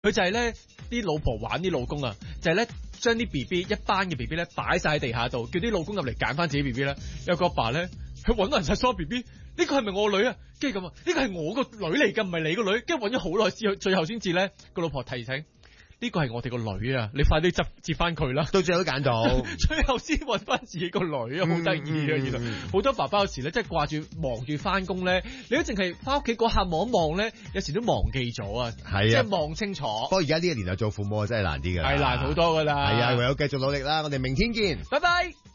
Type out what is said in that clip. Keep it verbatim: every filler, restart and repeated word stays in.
佢就係咧啲老婆玩啲老公啊，就係咧將啲 B B 一班嘅 B B 咧擺晒喺地下度，叫啲老公入嚟揀翻自己 B B 咧。有個阿爸咧，佢揾人晒所有 B B，呢個係咪我女啊？跟住咁啊，呢個係我個女嚟㗎，唔係你個女。跟住揾咗好耐之後，最後先至咧個老婆提醒。呢個係我哋個女啊！你快啲執接翻佢啦！ 到最後都揀到， 最後先揾翻自己個女啊！好得意啊！原來好多爸爸有時咧，真係掛住忙住翻工咧，你都淨係翻屋企嗰下望一望咧，有時都忘記咗啊！ 係啊， 即係望清楚。 不過而家呢一年代做父母真係難啲㗎， 係難好多㗎啦。 係啊，唯有繼續努力啦！我哋明天見， 拜拜。